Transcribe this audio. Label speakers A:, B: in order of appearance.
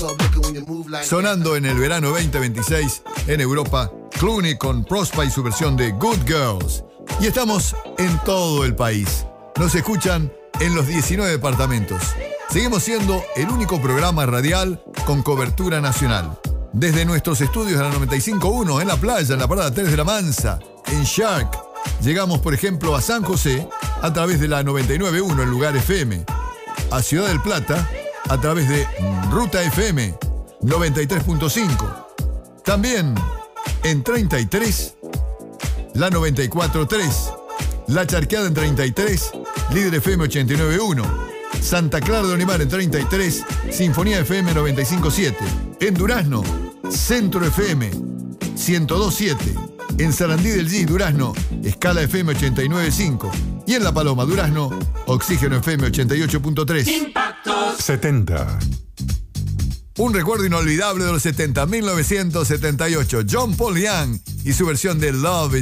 A: Sonando en el verano 2026 en Europa, Clooney con Prospa y su versión de Good Girls. Y estamos en todo el país. Nos escuchan en los 19 departamentos. Seguimos siendo el único programa radial con cobertura nacional. Desde nuestros estudios de la 95.1 en la playa, en la parada 3 de la Mansa, en Shark, llegamos, por ejemplo, a San José a través de la 99.1 en Lugar FM, a Ciudad del Plata a través de Ruta FM 93.5. También en 33, la 94.3, La Charqueada en 33, Líder FM 89.1, Santa Clara de Olimar en 33, Sinfonía FM 95.7, en Durazno, Centro FM 102.7, en Sarandí del Gis, Durazno, Escala FM 89.5 y en La Paloma, Durazno, Oxígeno FM 88.3.
B: Impactos 70.
A: Un recuerdo inolvidable de los 70, 1978, John Paul Young y su versión de Love